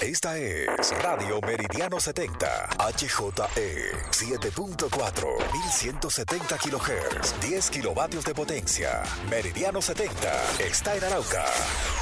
Esta es Radio Meridiano 70, HJE 7.4, 1170 kHz, 10 kilovatios de potencia. Meridiano 70 está en Arauca.